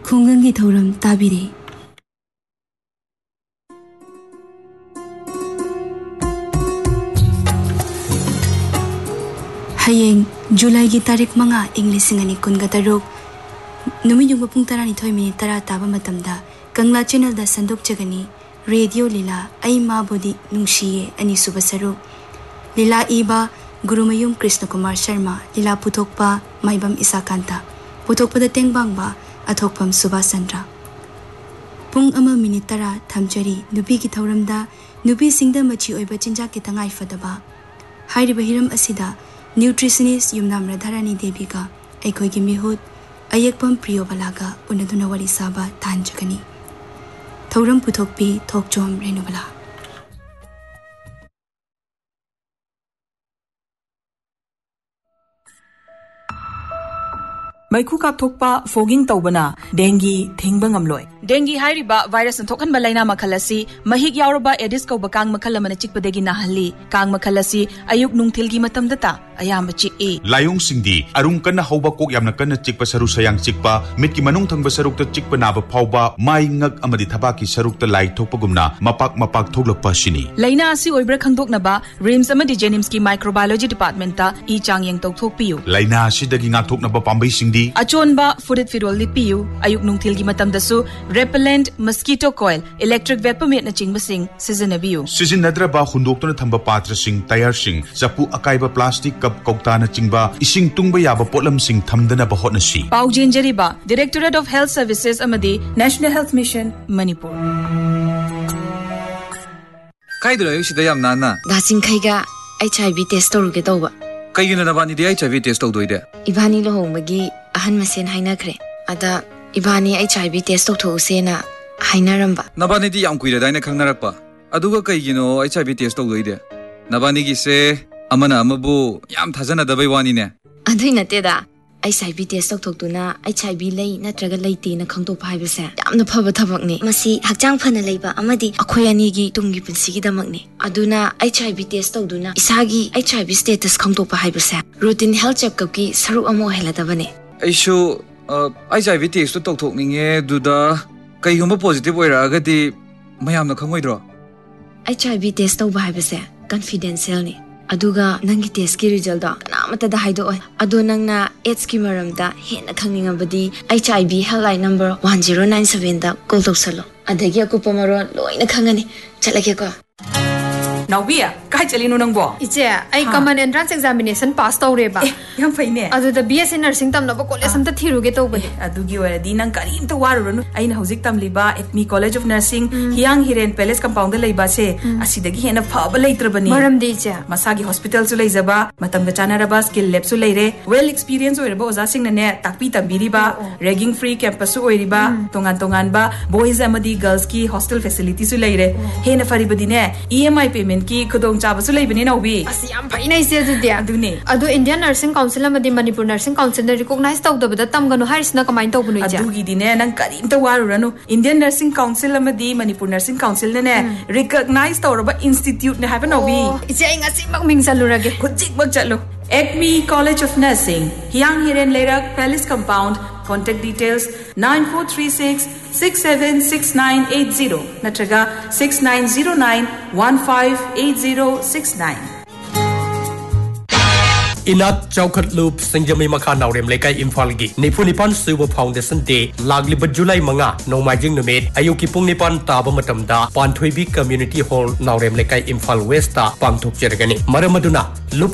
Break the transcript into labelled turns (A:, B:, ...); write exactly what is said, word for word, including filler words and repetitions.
A: ꯈꯨꯡꯒꯪꯒꯤ ꯊꯧꯔꯝ ꯇꯥꯕꯤꯔꯦ꯫ ꯍꯌꯦꯡ ꯖꯨꯂꯥꯏꯒꯤ ꯇꯥꯔꯤꯛ ꯃꯉꯥ ꯏꯪ ꯂꯤꯁꯤꯡ ꯑꯅꯤ ꯀꯨꯟꯒ ꯇꯔꯨꯛ ꯅꯨꯃꯤꯠ ꯌꯨꯡꯕ ꯄꯨꯡ ꯇꯔꯥꯅꯤꯊꯣꯏ ꯃꯤꯅꯤꯠ ꯇꯔꯥ ꯇꯥꯕ ꯃꯇꯝꯗ ꯀꯪꯂꯥ ꯆꯦꯅꯦꯜꯗ ꯁꯟꯗꯣꯛꯆꯒꯅꯤ ꯔꯦꯗꯤꯑꯣ ꯂꯤꯂꯥ ꯑꯩ ꯃꯥꯕꯨꯗꯤ ꯅꯨꯡꯁꯤꯌꯦ ꯑꯅꯤꯁꯨꯕ ꯁꯔꯨꯛ꯫ ꯂꯤꯂꯥ ꯏꯕ ꯒꯨꯔꯨꯃꯌꯨꯝ ꯀ꯭ꯔꯤꯁꯅ ꯀꯨꯃꯥꯔ ꯁꯔꯃ, ꯂꯤꯂꯥ ꯄꯨꯊꯣꯛꯄ ꯃꯥꯏꯕꯝ ꯏꯁꯥꯀꯥꯟꯇ, ꯄꯨꯊꯣꯛꯄꯗ ꯇꯦꯡꯕꯥꯡꯕ ꯑꯊꯣꯛꯐꯝ ꯁꯨꯕꯥꯁ ꯆꯟꯗ꯭ꯔ꯫ ꯄꯨꯡ ꯑꯃ ꯃꯤꯅꯤꯠ ꯇꯔꯥ ꯊꯝꯖꯔꯤ ꯅꯨꯄꯤꯒꯤ ꯊꯧꯔꯝꯗ ꯅꯨꯄꯤꯁꯤꯡꯗ ꯃꯆꯤ ꯑꯣꯏꯕ ꯆꯤꯟꯖꯥꯛꯀꯤ ꯇꯉꯥꯏ ꯐꯗꯕ꯫ ꯍꯥꯏꯔꯤꯕ ꯍꯤꯔꯝ ꯑꯁꯤꯗ ꯅ꯭ꯌꯨꯇ꯭ꯔꯤꯁꯅꯤꯁ ꯌꯨꯝꯅꯥꯝ ꯔꯥꯙꯥꯔꯥꯅꯤ ꯗꯦꯕꯤꯒ ꯑꯩꯈꯣꯏꯒꯤ ꯃꯤꯍꯨꯠ ꯑꯌꯦꯛꯄꯝ ꯄ꯭ꯔꯤꯌꯣꯕꯂꯥꯒ ꯎꯅꯗꯨꯅ ꯋꯥꯔꯤ ꯁꯥꯕ ꯇꯥꯍꯟꯖꯒꯅꯤ꯫ ꯊꯧꯔꯝ ꯄꯨꯊꯣꯛꯄꯤ ꯊꯣꯛꯆꯣꯝ ꯔꯦꯅꯨꯕꯂꯥ꯫
B: ꯃꯩꯈꯨ ꯀꯥꯞꯊꯣꯛꯄ ꯐꯣꯒꯤꯡ ꯇꯧꯕꯅ ꯗꯦꯡꯒꯤ ꯊꯤꯡꯕ ꯉꯝꯂꯣꯏ꯫ ꯗꯦꯡꯒꯤ ꯍꯥꯏꯔꯤꯕ ꯚꯥꯏꯔꯁꯅ ꯊꯣꯛꯍꯟꯕ ꯂꯩꯅꯥ ꯃꯈꯜ ꯑꯁꯤ ꯃꯍꯤꯛ ꯌꯥꯎꯔꯕ ꯑꯦꯗꯤꯁ ꯀꯧꯕ ꯀꯥꯡ ꯃꯈꯜ ꯑꯃꯅ ꯆꯤꯛꯄꯗꯒꯤ ꯅꯥꯍꯜꯂꯤ꯫ ꯀꯥꯡ ꯃꯈꯜ ꯑꯁꯤ ꯑꯌꯨꯛ ꯅꯨꯡꯊꯤꯜꯒꯤ ꯃꯇꯝꯗꯇ ꯑꯌꯥꯝꯕ ꯆꯤꯛꯏ꯫
C: ꯂꯥꯏꯑꯣꯡꯁꯤꯡꯗꯤ ꯑꯔꯨꯝ ꯀꯟꯅ ꯍꯧꯕ ꯀꯣꯛ ꯌꯥꯝꯅ ꯀꯟꯅ ꯆꯤꯛꯄ ꯁꯔꯨ ꯁꯌꯥꯡ ꯆꯤꯛꯄ, ꯃꯤꯠꯀꯤ ꯃꯅꯨꯡ ꯊꯪꯕ ꯁꯔꯨꯛꯇ ꯆꯤꯛꯄ ꯅꯥꯕ ꯐꯥꯎꯕ, ꯃꯥꯏ ꯉꯛ ꯑꯃꯗꯤ ꯊꯕꯥꯛꯀꯤ ꯁꯔꯨꯛꯇ ꯂꯥꯏ ꯊꯣꯛꯄꯒꯨꯝꯅ ꯃꯄꯥꯛ ꯃꯄꯥꯛ ꯊꯣꯛꯂꯛꯄ ꯑꯁꯤꯅꯤ꯫
B: ꯂꯩꯅꯥ ꯑꯁꯤ ꯑꯣꯏꯕ꯭ꯔꯥ ꯈꯪꯗꯣꯛꯅꯕ ꯔꯤꯝꯁ ꯑꯃꯗꯤ ꯖꯦꯅꯤꯝꯁꯀꯤ ꯃꯥꯏꯀ꯭ꯔꯣꯕꯥꯏꯑꯣꯂꯣꯖꯤ ꯗꯤꯄꯥꯔꯠꯃꯦꯟꯇ ꯏ ꯆꯥꯡꯌꯦꯡ ꯇꯧꯊꯣꯛꯄꯤꯌꯨ꯫
C: ꯂꯩꯅꯥ ꯑꯁꯤꯗꯒꯤ ꯉꯥꯛꯊꯣꯛꯅꯕ ꯄꯥꯝꯕꯩꯁꯤꯡꯗꯤ
B: ꯑꯆꯣꯟꯕ ꯐꯨꯔꯤꯠ ꯐꯤꯔꯣꯜ ꯂꯤꯠꯄꯤꯌꯨ꯫ ꯑꯌꯨꯛ ꯅꯨꯡꯊꯤꯜꯒꯤ ꯃꯇꯝꯗꯁꯨ ꯔꯦꯄꯦꯂꯦꯟꯠ, ꯃꯁꯀꯤꯇꯣ ꯀꯣꯏꯜ, ꯏꯂꯦꯛꯇ꯭ꯔꯤꯛ ꯚꯦꯄꯔꯃꯦꯠꯅꯆꯤꯡꯕꯁꯤꯡ ꯁꯤꯖꯤꯟꯅꯕꯤꯌꯨ꯫
C: ꯁꯤꯖꯤꯟꯅꯗ꯭ꯔꯕ ꯍꯨꯟꯗꯣꯛꯇꯨꯅ ꯊꯝꯕ ꯄꯥꯇ꯭ꯔꯁꯤꯡ, ꯇꯌꯥꯔꯁꯤꯡ, ꯆꯐꯨ ꯑꯀꯥꯏꯕ ꯄ꯭ꯂꯥꯁꯇꯤꯛ ꯀꯞ ꯀꯧꯇꯥꯅꯆꯤꯡꯕ ꯏꯁꯤꯡ ꯇꯨꯡꯕ ꯌꯥꯕ ꯄꯣꯠꯂꯝꯁꯤꯡ ꯊꯝꯗꯅꯕ ꯍꯣꯠꯅꯁꯤ꯫
B: ꯄꯥꯎ ꯆꯦꯟꯖꯔꯤꯕ ꯗꯤꯔꯦꯛꯇꯣꯔꯦꯠ ꯑꯣꯐ ꯍꯦꯜꯊ ꯁꯔꯚꯤꯁꯦꯁ ꯑꯃꯗꯤ ꯅꯦꯁꯅꯦꯜ ꯍꯦꯜꯊ ꯃꯤꯁꯟ ꯃꯅꯤꯄꯨꯔ꯫
D: ꯀꯥꯏꯗ ꯂꯩ ꯁꯤꯗ ꯌꯥꯝ ꯅꯥꯟꯅ?
E: ꯗꯥꯁꯤꯡꯈꯩꯒ ꯑꯩꯆ ꯑꯥꯏ ꯚꯤ ꯇꯦꯁ ꯇꯧꯔꯨꯒꯦ ꯇꯧꯕ꯫
D: ꯀꯩꯒꯤꯅꯣ ꯅꯕꯥꯅꯤꯗꯤ ꯑꯩꯆ ꯑꯥꯏ ꯚꯤ ꯇꯦꯁ ꯇꯧꯗꯣꯏꯗꯦ?
E: ꯏꯕꯥꯅꯤ ꯂꯨꯍꯣꯡꯕꯒꯤ ꯑꯍꯟ ꯃꯁꯦꯟ ꯍꯥꯏꯅꯈ꯭ꯔꯦ꯫ ꯑꯗ ꯏꯕꯥꯅꯤ ꯑꯩꯆ ꯑꯥꯏ ꯚꯤ ꯇꯦꯁ ꯇꯧꯊꯣꯛꯎꯁꯦꯅ ꯍꯥꯏꯅꯔꯝꯕ꯫
D: ꯅꯕꯥꯅꯤꯗꯤ ꯌꯥꯝ ꯀꯨꯏꯔꯦꯗꯥꯏꯅ ꯈꯪꯅꯔꯛꯄ, ꯑꯗꯨꯒ ꯀꯩꯒꯤꯅꯣ ꯑꯩꯆ ꯑꯥꯏ ꯚꯤ ꯇꯦꯁ ꯇꯧꯗꯣꯏꯗꯦ? ꯅꯕꯥꯅꯤꯒꯤꯁꯦ ꯑꯃꯅ ꯑꯃꯕꯨ ꯌꯥꯝ ꯊꯥꯖꯅꯗꯕꯩ ꯋꯥꯅꯤꯅꯦ꯫
E: ꯑꯗꯨꯏ ꯅꯠꯇꯦꯗ, H I V test ꯇꯧꯊꯣꯛꯇꯨꯅ H I V ꯂꯩ ꯅꯠꯇ꯭ꯔꯒ ꯂꯩꯇꯦꯅ ꯈꯪꯗꯣꯛꯄ ꯍꯥꯏꯕꯁꯦ ꯌꯥꯝꯅ ꯐꯕ ꯊꯕꯛꯅꯤ꯫ ꯃꯁꯤ ꯍꯛꯆꯥꯡ ꯐꯅ ꯂꯩꯕ ꯑꯃꯗꯤ ꯑꯩꯈꯣꯏ ꯑꯅꯤꯒꯤ ꯇꯨꯡꯒꯤ ꯄꯨꯟꯁꯤꯒꯤꯗꯃꯛꯅꯤ꯫ ꯑꯗꯨꯅ ꯑꯩꯆ ꯑꯥꯏ ꯚꯤ ꯇꯦꯁ ꯇꯧꯗꯨꯅ ꯏꯁꯥꯒꯤ ꯑꯩꯆ ꯑꯥꯏ ꯚꯤ ꯁ꯭ꯇꯦꯇꯁ ꯈꯪꯗꯣꯛꯄ ꯍꯥꯏꯕꯁꯦ ꯔꯨꯇꯤꯟ ꯍꯦꯜꯊ ꯆꯦꯛꯑꯞꯀꯤ ꯁꯔꯨꯛ ꯑꯃ ꯑꯣꯏꯍꯜꯂꯗꯕꯅꯤ꯫
D: ꯑꯩꯁꯨ ꯑꯩꯆ ꯑꯥꯏ ꯚꯤ ꯇꯦꯁꯇꯨ ꯇꯧꯊꯣꯛꯅꯤꯡꯉꯦ, ꯑꯗꯨꯗ ꯀꯩꯒꯨꯝꯕ ꯄꯣꯖꯤꯇꯤꯚ ꯑꯣꯏꯔꯛꯑꯒꯗꯤ ꯃꯌꯥꯝꯅ ꯈꯪꯉꯣꯏꯗ꯭ꯔꯣ?
E: ꯑꯩꯆ ꯑꯥꯏ ꯚꯤ ꯇꯦꯁ ꯇꯧꯕ ꯍꯥꯏꯕꯁꯦ ꯀꯟꯐꯤꯗꯦꯟꯁꯤꯌꯦꯜꯅꯤ, ꯑꯗꯨꯒ ꯅꯪꯒꯤ ꯇꯦꯁꯀꯤ ꯔꯤꯖꯜꯗꯣ ꯀꯅꯥꯃꯠꯇꯗ ꯍꯥꯏꯗꯣꯛꯑꯣꯏ꯫ ꯑꯗꯣ ꯅꯪꯅ ꯑꯦꯗꯁꯀꯤ ꯃꯔꯝꯗ ꯍꯦꯟꯅ ꯈꯪꯅꯤꯡꯉꯕꯗꯤ H I V helpline number one zero nine ꯁꯚꯦꯟꯗ ꯀꯣꯜ ꯇꯧꯁꯜꯂꯣ, ꯑꯗꯒꯤ ꯑꯀꯨꯞꯄ ꯃꯔꯣꯜ ꯂꯣꯏꯅ ꯈꯪꯉꯅꯤ꯫ ꯆꯠꯂꯒꯦꯀꯣ꯫
B: ꯅꯥꯎꯕꯤ, ꯀꯥꯏ ꯆꯠꯂꯤꯅꯣ ꯅꯪꯕꯣ?
F: ꯏꯆꯦ, ꯑꯩ ꯀꯃꯟ ꯑꯦꯟꯇ꯭ꯔꯥꯟꯁ ꯑꯦꯛꯖꯥꯃꯤꯅꯦꯁꯟ ꯄꯥꯁ ꯇꯧꯔꯦꯕ꯫
B: ꯌꯥꯝ ꯐꯩꯅꯦ꯫
F: ꯑꯗꯨꯗ ꯕꯤ ꯑꯦꯁ ꯁꯤ ꯅꯔꯁꯤꯡ ꯇꯝꯅꯕ ꯀꯣꯂꯦꯖ ꯑꯝꯇ ꯊꯤꯔꯨꯒꯦ ꯇꯧꯕꯅꯦ꯫
B: ꯑꯗꯨꯒꯤ ꯑꯣꯏꯔꯗꯤ ꯅꯪ ꯀꯔꯤꯝꯇ ꯋꯥꯔꯨꯔꯅꯨ꯫ ꯑꯩꯅ ꯍꯧꯖꯤꯛ ꯇꯝꯂꯤꯕ ꯑꯦꯛꯃꯤ ꯀꯣꯂꯦꯖ ꯑꯣꯐ ꯅꯔꯁꯤꯡ ꯍꯤꯌꯥꯡ ꯍꯤꯔꯦꯟ ꯄꯦꯂꯦꯁ ꯀꯝꯄꯥꯎꯟꯗ ꯂꯩꯕꯁꯦ ꯑꯁꯤꯗꯒꯤ ꯍꯦꯟꯅ ꯐꯕ ꯂꯩꯇ꯭ꯔꯕꯅꯤ꯫
F: ꯃꯔꯝꯗꯤ ꯏꯆꯦ
B: ꯃꯁꯥꯒꯤ ꯍꯣꯁꯄꯤꯇꯥꯜꯁꯨ ꯂꯩꯖꯕ, ꯃꯇꯝꯒ ꯆꯥꯟꯅꯔꯕ ꯁ꯭ꯀꯤꯜ ꯂꯦꯕꯁꯨ ꯂꯩꯔꯦ, ꯋꯦꯜ ꯑꯦꯛꯁꯄꯤꯔꯤꯌꯦꯟꯁ ꯑꯣꯏꯔꯕ ꯑꯣꯖꯥꯁꯤꯡꯅꯅꯦ ꯇꯥꯛꯄꯤ ꯇꯝꯕꯤꯔꯤꯕ, ꯔꯦꯒꯤꯡ ꯐ꯭ꯔꯤ ꯀꯦꯝꯄꯁꯁꯨ ꯑꯣꯏꯔꯤꯕ, ꯇꯣꯉꯥꯟ ꯇꯣꯉꯥꯟꯕ ꯕꯣꯏꯁ ꯑꯃꯗꯤ ꯒꯔꯜꯁꯀꯤ ꯍꯣꯁꯇꯦꯜ ꯐꯦꯁꯤꯂꯤꯇꯤꯁꯨ ꯂꯩꯔꯦ꯫ ꯍꯦꯟꯅ ꯐꯔꯤꯕꯗꯤꯅꯦ ꯏ ꯑꯦꯝ ꯑꯥꯏ ꯄꯦꯃꯦꯟꯠꯀꯤ ꯈꯨꯗꯣꯡꯆꯥꯕꯁꯨ ꯂꯩꯕꯅꯤ ꯅꯥꯎꯕꯤ꯫
F: ꯑꯁ ꯌꯥꯝ ꯐꯩꯅ ꯏꯆꯦ ꯑꯗꯨꯗꯤ꯫
B: ꯑꯗꯨꯅꯦ꯫
F: ꯑꯗꯣ ꯏꯟꯗꯤꯌꯟ ꯅꯔꯁꯤꯡ ꯀꯥꯎꯟꯁꯤꯜ ꯑꯃꯗꯤ ꯃꯅꯤꯄꯨꯔ ꯅꯔꯁꯤꯡ ꯀꯥꯎꯟꯁꯤꯜꯅ ꯔꯤꯀꯣꯒꯅꯥꯏꯖ ꯇꯧꯗꯕꯗ ꯇꯝꯒꯅꯨ ꯍꯥꯏꯔꯤꯁꯤꯅ ꯀꯃꯥꯏꯅ ꯇꯧꯕꯅꯣ ꯏꯆꯦ?
B: ꯑꯗꯨꯒꯤꯗꯤꯅꯦ ꯅꯪ ꯀꯔꯤꯝꯇ ꯋꯥꯔꯨꯔꯅꯨ꯫ ꯏꯟꯗꯤꯌꯟ ꯅꯔꯁꯤꯡ ꯀꯥꯎꯟꯁꯤꯜ ꯑꯃꯗꯤ ꯃꯅꯤꯄꯨꯔ ꯅꯔꯁꯤꯡ ꯀꯥꯎꯟꯁꯤꯜꯅꯅꯦ ꯔꯤꯀꯣꯒꯅꯥꯏꯖ ꯇꯧꯔꯕ ꯏꯟꯁꯇꯤꯇ꯭ꯌꯨꯠꯅꯦ ꯍꯥꯏꯕ ꯅꯥꯎꯕꯤ꯫
F: ꯏꯆꯦ ꯑꯩ ꯉꯁꯤꯃꯛ ꯃꯤꯡ ꯆꯜꯂꯨꯔꯒꯦ꯫
B: ꯍꯧꯖꯤꯛꯃꯛ ꯆꯠꯂꯨ꯫ ꯑꯦꯛꯃꯤ ꯀꯣꯂꯦꯖ ꯑꯣꯐ ꯅꯔꯁꯤꯡ, ꯍꯤꯌꯥꯡ ꯍꯤꯔꯦꯟ ꯂꯩꯔꯛ palace ꯀꯝꯄꯥꯎꯟड, contact details nine four three six six seven six nine eight zero ꯅꯠꯇ꯭ꯔꯒ six nine zero nine one five eight zero six nine.
G: इनात चौखट लूप सिंजमी मखा नावरेम लेकाई इम्फाल की निफु निपान सुब फाउंडेशन डे लागलिब जुलाई मंगा नौमाइजिंग नुमेट अयुकी पुंग निपान ताब मतमदा पांथोइबी कम्युनिटी हॉल नावरेम लेकाई इम्फाल वेस्ट ता पांगथोक जरगनी मरमदुना लूप